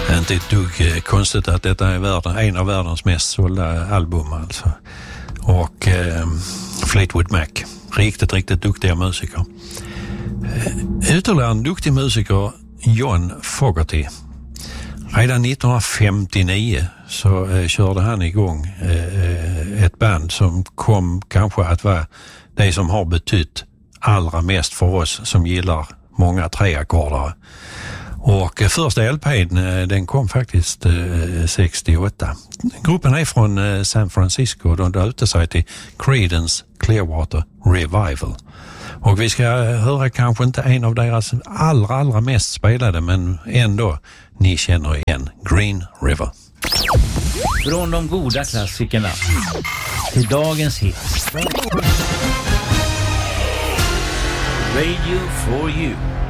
Det är inte ett dugg konstigt att detta är en av världens mest sålda album alltså. Och Fleetwood Mac, riktigt duktiga musiker. Ytterligare en duktig musiker, John Fogerty. Redan 1959 så körde han igång ett band som kom kanske att vara det som har betytt allra mest för oss som gillar många treackordare. Och första LP:n den kom faktiskt 68. Gruppen är från San Francisco och de döpte sig till Creedence Clearwater Revival. Och vi ska höra kanske inte en av deras allra mest spelade, men ändå ni känner igen Green River. Från de goda klassikerna till dagens hits. Radio for you.